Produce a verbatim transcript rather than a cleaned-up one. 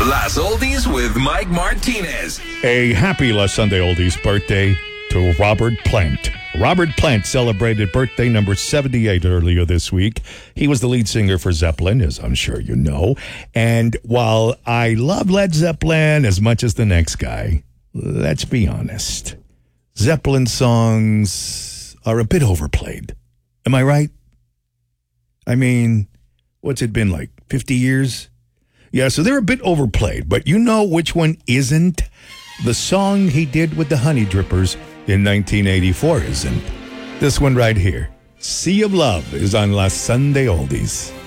Las Oldies with Mike Martinez. A happy La Sunday Oldies birthday to Robert Plant. Robert Plant celebrated birthday number seventy-eight earlier this week. He was the lead singer for Zeppelin, as I'm sure you know. And while I love Led Zeppelin as much as the next guy, let's be honest, Zeppelin songs are a bit overplayed. Am I right? I mean, what's it been, like fifty years? Yeah, so they're a bit overplayed, but you know which one isn't? The song he did with the Honey Drippers in nineteen eighty-four isn't. This one right here, Sea of Love, is on La Sunday Oldies.